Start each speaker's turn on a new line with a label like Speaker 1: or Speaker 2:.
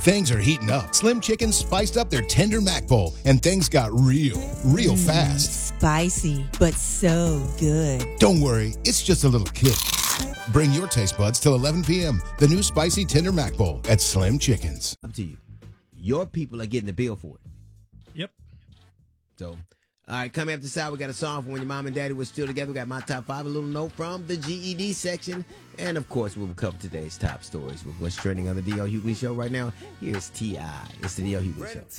Speaker 1: Things are heating up. Slim Chickens spiced up their tender mac bowl, and things got real fast.
Speaker 2: Spicy, but so good.
Speaker 1: Don't worry, it's just a little kick. Bring your taste buds till 11 p.m. The new spicy tender mac bowl at Slim Chickens.
Speaker 3: Up to you. Your people are getting the bill for it.
Speaker 4: Yep.
Speaker 3: So, all right, coming up the side, we got a song for when your mom and daddy were still together. We got my top 5, a little note from the GED section. And, of course, we'll cover today's top stories with what's trending on the D.L. Hughley Show right now. Here's T.I. It's the D.L. Hughley Show.